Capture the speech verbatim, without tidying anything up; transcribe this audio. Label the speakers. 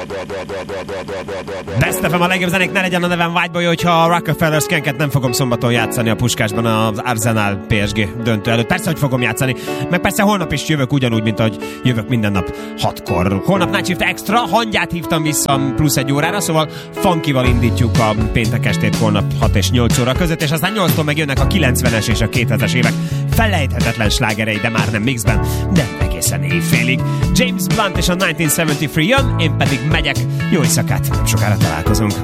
Speaker 1: Best ef em a legjobb zenék, ne legyen a nevem Whiteboy, hogyha a Rockefeller Skanket nem fogom szombaton játszani a Puskásban az Arsenal pé es gé döntő előtt. Persze, hogy fogom játszani, meg persze holnap is jövök ugyanúgy, mint ahogy jövök minden nap hatkor. Holnap Night Shift Extra, hangyát hívtam vissza plusz egy órára, szóval funkival indítjuk a péntek estét holnap hat és nyolc óra között, és aztán nyolctól megjönnek a kilencvenes és a kétezres évek felejthetetlen slágerei, de már nem mixben, de egészen éjfélig. James Blunt és a ezerkilencszázhetvenhárom jön, én pedig megyek. Jó éjszakát, nem sokára találkozunk.